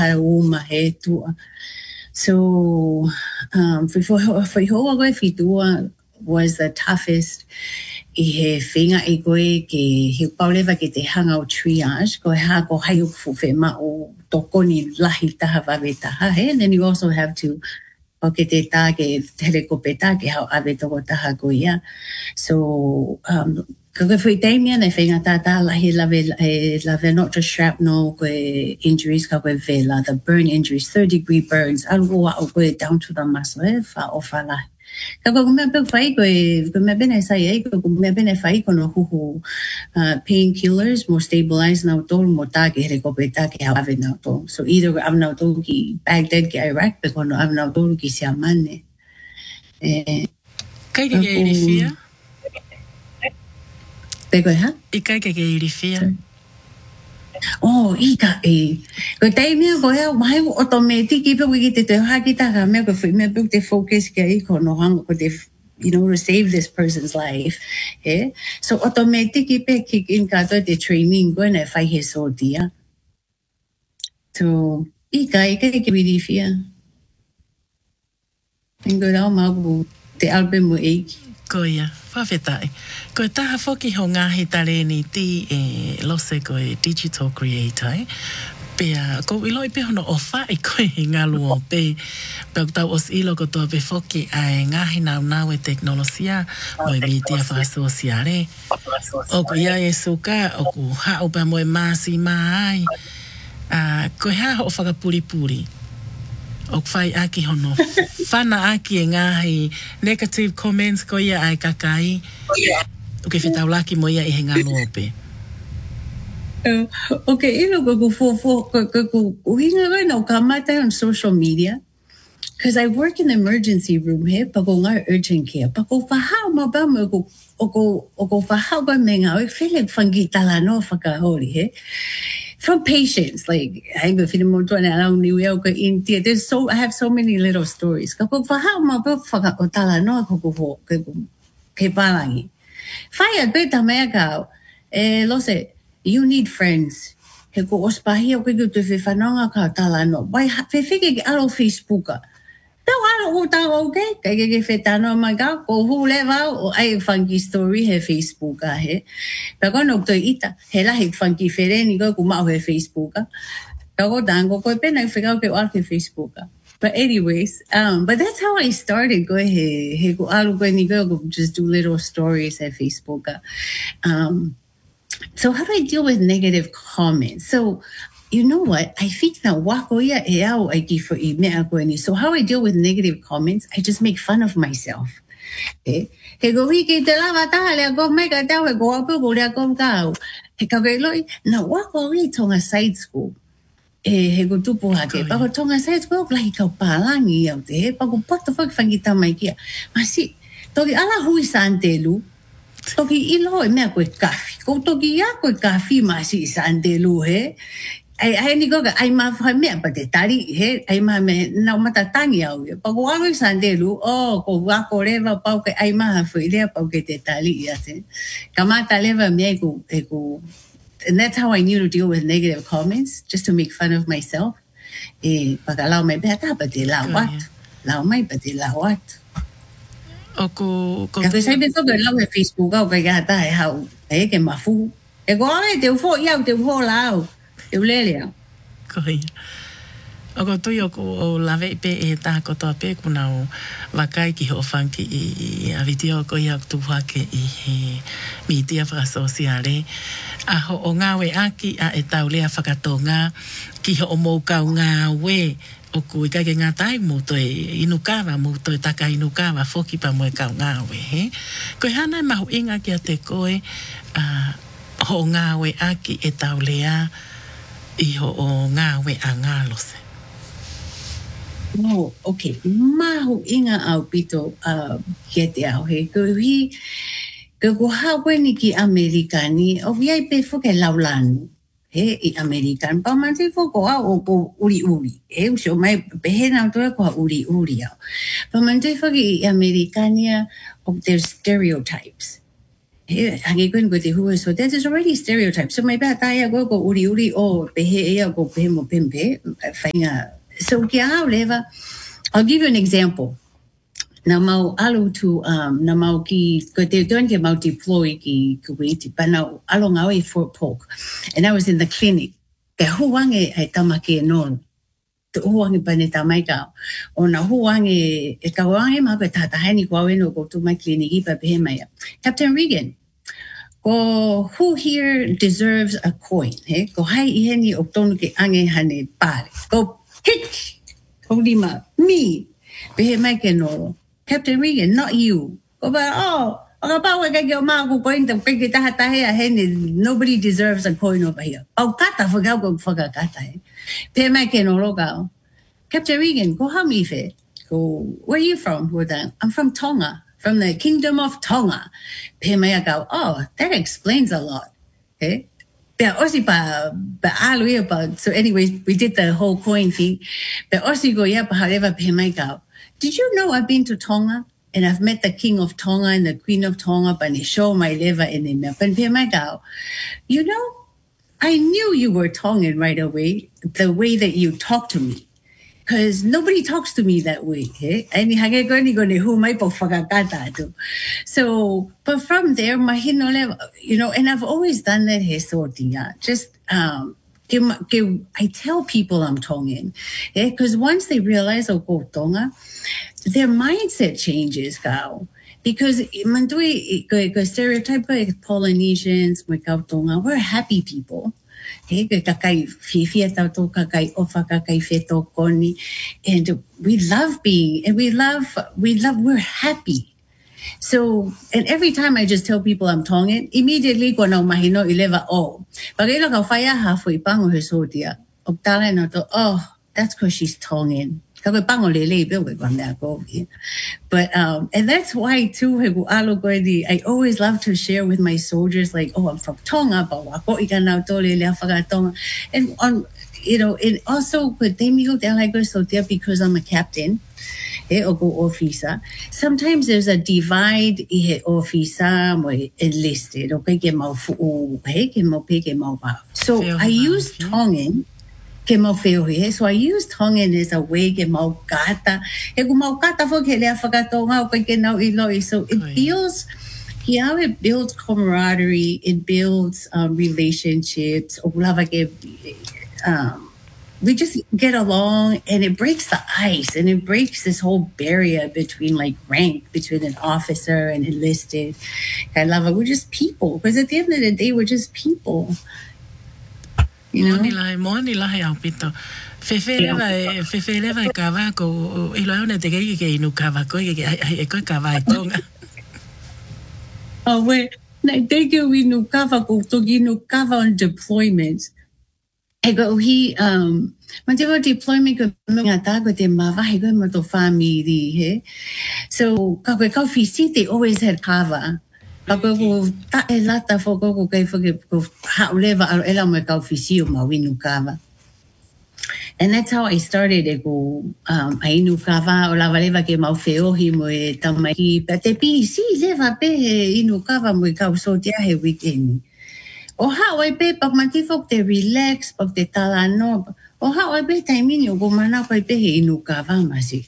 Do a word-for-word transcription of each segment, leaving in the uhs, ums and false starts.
hauma he tua. So, um, for for for hoa koe fitua was the toughest. I he whinga i koe ke he paulewa ke te hanga o triage, koe ha ko hai ufu whe ma o toko ni lahi taha wawe taha he, and then you also have to o ke te tā ke tere ko pe tā ke hau awe toko taha ko ia. So, um, ka koe whui teimia nei whinga tā tā lahi lawe, e lawe not just shrapnel koe injuries ka koe vela, the burn injuries, third degree burns, alu wa o koe down to the muscle, e wha o wha lahi. Ka koe kumea pek whai koe, koe mea bene sai e, koe kumea bene whai kono huhu uh, painkillers, more stabilized nau tolu, mo tā ke here ko pe tā ke hau awe nau tolu. So either am nau tolu ki Baghdad ki Iraq, pe kono am nau tolu ki Siamane. Eh, Kai ke ke iri fia? Pe koe ha? I kai ke ke iri fia? Oh, i ka e. Ko tai mea ko ea, mai automatic i pe wiki te te haki taka mea ko whi mea pe te focus ki ai ko no hanga ko te, you know, to save this person's life. Eh? So automatic i pe kick in kato te training ko na whai he so dia. So, i ka i ka ke wiri fia. Ingo rao mabu te album mo eiki. Ko ia, whawhetai. Ko taha whoki ho ngahi tare ni ti e lose ko e digital creator, eh? Pea, ko iloi pe hono o whai ko e ngalu o pe. Pea tau os ilo ko toa pe whoki ai ngahi nau nau e teknolosia o e mitia whasosiare. O ko ia e suka, o ku hao pa mo e masi mai. Uh, ko hea ho whakapuri puri. O whai aki hono. Whana aki e ngahi negative comments ko ia ai kakai. O ke whetau laki mo ia i he ngalo ope. Uh, okay, ilo ko ku fo fo ko ko ku hinga ga no kamata on social media. Because I work in the emergency room here, pa ko ngai urgent care. Pa ko whahau ma ba mo ko o ko o ko whahau ba me ngau e whele whangi tala no whakahori he. From patients, like I go feeling more than around New York in India. There's so I have so many little stories. Ka ko whahau ma ba whakatala no ko ko ho ke ke palangi. Whai a koe tamea kau, e lose, you need friends. He ko ospahi o koe te whewhanonga ka tala no. Wai whewhike ke aro Facebooka. Tau aro o tau o ke, kai ke ke whetano mai ka, ko hu le wau o ai funky story he Facebooka he. Pea kono toi ita, he lahi funky whereni koe ku mau he Facebooka. Pea ko tango koe pena i whekau ke o ake Facebooka. But anyways, um, but that's how I started. Go ahead, hey, go alu go ni go just do little stories at Facebook. Um, so how do I deal with negative comments? So you know what? I think now wako ia e au ai ki for i mea ko ni. So how I deal with negative comments? I just make fun of myself. Eh, he go hiki te lava taha lea ko mai ka tau he go apu ko lea ko kau. He ka kei loi, na wako i tonga side school. E he go tupu hake. Pako tonga side school lahi kau palangi au te he. Pako what the fuck whangita mai kia. Masi, toki ala hui santelu. Toki ilo e mea koe kafi. Ko toki ia koe kafi masi santelu he. Ai ai ni ko ka ai ma fa mea pa te tari he. Ai ma me na mata tangi au e. Pako alu santelu. Oh, ko wako rewa pau ke ai ma hafui lea pau ke te tali ia se. Kamata lewa mea ku e ku. And that's how I knew to deal with negative comments, just to make fun of myself. Eh, pag alaw may beta, pati lawat. Law may pati lawat. Oku, kasi sabi ko, galaw sa Facebook ako, kaya gata, eh, how, eh, kaya mafu. Eh, ko, ay, teo fo, yaw, teo fo, lao. Teo lele, yaw. Koia. Oko tui oku o lawe pe e tā kotoa pe kuna o wakai ki ho whanki i a video ko i ak tuwake i he mitia whakasosiare. A ho o ngāwe aki a e tau lea whakatonga ki ho o moukau ngāwe oku i kake ngā tai mūto e inukawa mūto e taka inukawa whoki pa mo e kau ngāwe he. Koe hana e mahu inga ki a te koe a ho o ngāwe aki e tau lea i ho o ngāwe a ngālose. Oh, okay. Mahu inga au pito uh, ke te au he. Ko hi, ko ko hawe ni ki Amerikani, o viai pe fo ke laulanu. He, i Amerikan. Pa mante fo ko au o ko uri uri. He, usho mai pehe nau toa ko uri uri au. Pa mante fo ki i Amerikania, of there's stereotypes. hangi ko ko te hu so that is already stereotype. So my ba ta ya go go uri uri o pe he ya go pe mo pempe fainga. So kia leva. I'll give you an example. Na mau alu to um na mau ki ko te tuan ke mau deploy ki Kuwait pa na alo ngau e Fort Polk, and I was in the clinic. Ke huange ai tamake no. Te huange pa ne tamai ka. O na huange e ka huange ma ko tata hani ko no go to my clinic pa pe mai. Captain Regan. Ko who here deserves a coin? He ko hai iheni o tonu ke ange hane pare. Go hit. Kodima me. Pe mai ke no. Captain Regan, not you. Go back, oh, nobody deserves a coin over here. Oh, kata forgot go forgot kata. Pe mai ke no loga. Captain Regan, go how me fe. Go, where are you from? I'm from Tonga, from the Kingdom of Tonga. Pe mai go, oh, that explains a lot. Okay. So anyways, we did the whole coin thing. But also go, yeah, but however, pe mai go. Did you know I've been to Tonga and I've met the King of Tonga and the Queen of Tonga, but they show my liver in the map. And you know, I knew you were Tongan right away, the way that you talk to me. Because nobody talks to me that way. Eh? So, but from there, you know, and I've always done that, just, um, I tell people I'm Tongan, because once they realize oh go Tonga, their mindset changes. Gao, because mandui stereotype Polynesians, we're happy people. And we love being, and we love, we love, we're happy. So, and every time I just tell people I'm Tongan, immediately go no mahino ileva oh. Pagilo ka faya halfway pango hesodia. Optala no to oh, that's because she's Tongan. But um, and that's why too I always love to share with my soldiers like, oh, I'm from Tonga, and on you know, and also because I'm a captain. Officer. Sometimes there's a divide officer enlisted. So I use Tongan. So I use Tongan as a way so it builds yeah, it builds camaraderie, it builds um, relationships. Um, we just get along, and it breaks the ice, and it breaks this whole barrier between like rank between an officer and enlisted. I love it. We're just people, because at the end of the day, we're just people. You know. Oh wait, thank you. We no cover go to no cover on deployment. I go he um when they were deployment go ngata go te mava he go mo to family he. So ka ko office they always had cover. Ka ko ta e lata fo ko ko kai fo ko ha leva ela mo ka office o ma winu cover. And that's how I started to go um I knew kava o la valeva ke mau feo hi mo e tamai pe te pi si leva pe inu kava mo ka so dia he weekend. O ha o pe pa mantifok te relax pa te tala no. O ha o pe taimini o go mana pa pe inu kava masi.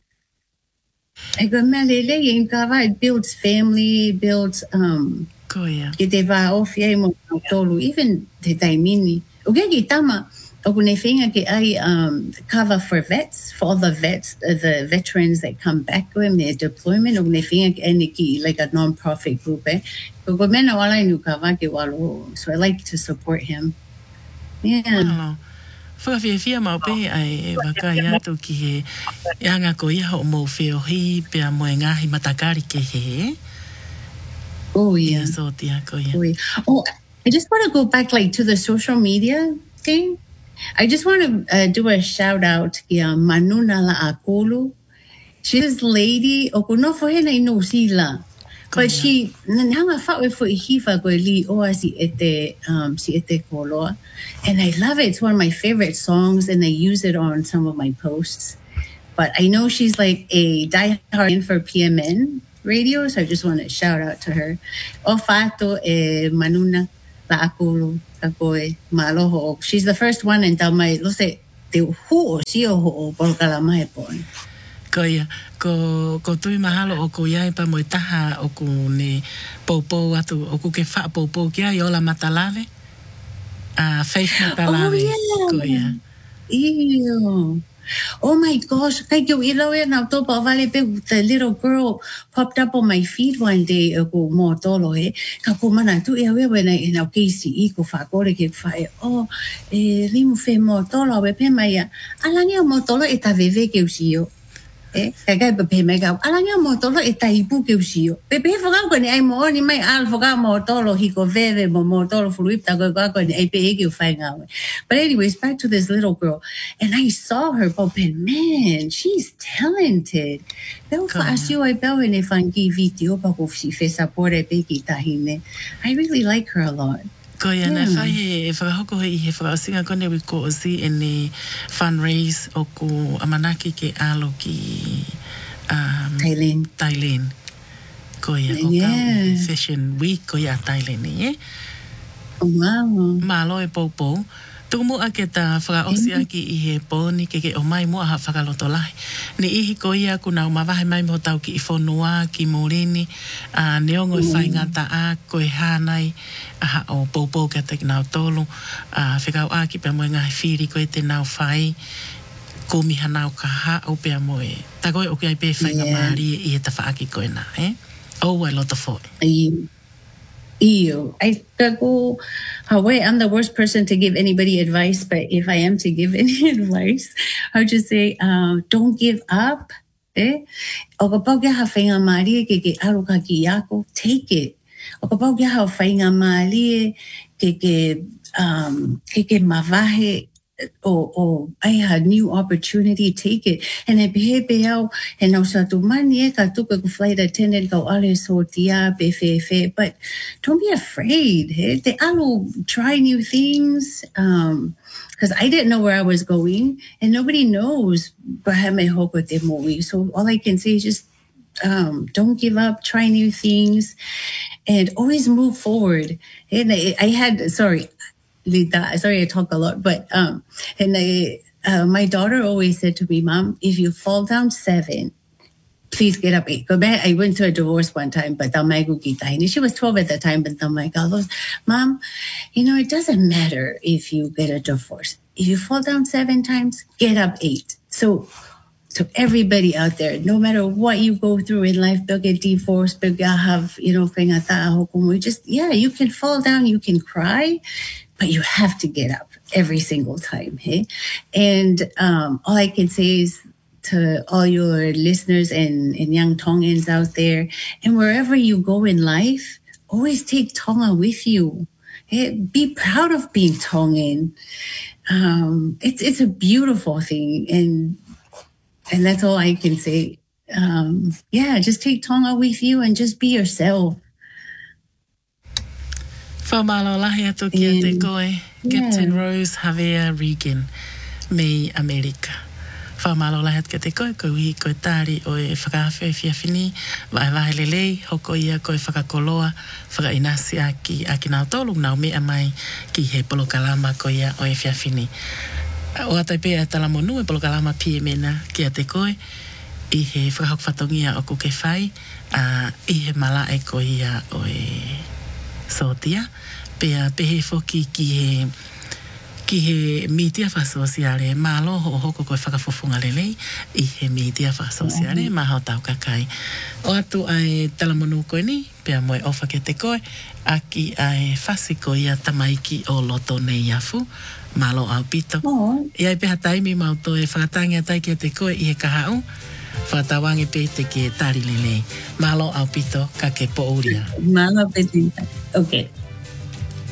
I go melele in kava, it builds family, builds um ke te va ofi e mo tolu even te taimini. O ke ki tama um, cover for vets, for all the vets, uh, the veterans that come back with their deployment, like a non-profit group. Eh? So I like to support him. Yeah. Whakawhiawhia mau pe ai wakaia tu ki he anga ko ia ho mo feo hi pe a moe ngahi matakari ke he. Oh yeah. So tia ko ia. Oh, I just want to go back like to the social media thing. I just want to uh, do a shout out to uh, Manuna La Akolu. She's this lady, okono fo hena ino sila. But she, nanga fawe fo ihifa ko li o si ete, um, si ete koloa. And I love it. It's one of my favorite songs, and I use it on some of my posts. But I know she's like a diehard for P M N. radio, so I just want to shout out to her. O fato e manuna la akulu kakoe maloho. She's the first one in Tamai. Lo se te hu o si o ho por kalama e pon. Ko ia, ko, ko tui mahalo o ko iai pa mo taha o ku ne popo atu, o ku ke wha popo kia i ola matalale. Uh, Faith matalale. Oh, yeah. Ko ia. Ew. Oh my gosh, kay kyo ilaw yan na to pa vale pe the little girl popped up on my feed one day ako mo tolo eh kako mana tu e we when I in our case i ko fa ko le ke fa oh eh limu fe mo tolo we pe mai alanya mo tolo e ta veve ke usio eh kaya pe me ga alanya mo tolo e ta ipu ke usio pe pe fo ga ko ni ai mo ni mai al fo ga mo tolo hi ko veve mo mo tolo fluip ta ko ga ko ni ai pe ke fa nga. But anyways, back to this little girl, and I saw her, but man, she's talented. Pero facio ay pero ni fangi video pa ko si fe sapore pe kitahine. I really like her a lot. Ko ia na whai e whakahoko hei he whakaosinga kone wi ko osi e ne fundraise o ku amanaki ke alo ki um, Thailand. Thailand. Ko ia o Yeah. ka Fashion Week ko ia Thailand ni eh. Oh, wow. Malo e popo. Tuku mua ke ta whakaosi aki i he pōni ke ke o mai mua ha whakaloto lahi. Ni ihi ko ia ku nau mawahe mai mo tau ki i whonua, ki Morini, uh, neongo i whai ngata a, ko e hānai, aha o popo ke te nau tolu, uh, whekau a ki pia moe ngahi whiri ko e te nau whai, ko miha nau kaha o pia moe. Ta koe o ki ai pe whai ngā maari i he ta whaaki ko e nā, eh? O wai loto fōi. Ew. Ew. I go Hawaii. I'm the worst person to give anybody advice, but if I am to give any advice, I would just say, uh, don't give up. Eh? O ka pau kia ha whainga maari ke ke aro ka ki ako, take it. O ka pau kia ha whainga maari ke ke, um, ke ke mawahe or, or I had new opportunity, take it. And I behe pe au, and now sa tu mani e ka tuka ku flight attendant ka ale so tia pe fe fe, but don't be afraid. He? Te alo, try new things. Um, because I didn't know where I was going, and nobody knows. So all I can say is just um, don't give up, try new things, and always move forward. And I, I had sorry. Lita, sorry I talk a lot, but um, and I, uh, my daughter always said to me, Mom, if you fall down seven, please get up eight. I went through a divorce one time, but she was twelve at the time, but my God, Mom, you know, it doesn't matter if you get a divorce. If you fall down seven times, get up eight. So to everybody out there, no matter what you go through in life, they'll get divorced, but you have, you know, just, yeah, you can fall down, you can cry, but you have to get up every single time. Hey? And um, all I can say is to all your listeners and, and young Tongans out there, and wherever you go in life, always take Tonga with you. Hey? Be proud of being Tongan. Um, it's it's a beautiful thing, and and that's all I can say. Um, yeah, just take Tonga with you and just be yourself. Whamalo lahi atu kia te koe, Captain yeah. Rose Javier Regan, me America. Whamalo lahi atu kia te koe, koe ui koe tāri o e whakawhai whiawhini, vai vai lelei, hoko ia koe whakakoloa, whakainasi aki, aki nao tolu, nao mea mai ki he polokalama koe ia o e whiawhini. O atai pēa talamo nu e polokalama pie mena kia te koe, i he whakahokwatongia o kuke whai, uh, i he mala e koe ia o e sotia, pea pehe foki ki he ki he media whasosiare, malo ho hoko koe whakafofunga lelei, i he media whasosiare, mm-hmm. maho tau kakai. O atu ai talamonu koe ni, pea moe ofa ke te koe, aki ai whasiko ia tamaiki o loto nei afu, malo au pito. Oh. Iai peha taimi mauto e whakatangi atai ki te koe i he kahau, whatawangi pe te ke tari lelei. Malo au pito ka ke po uria. Malo pe te. Okay.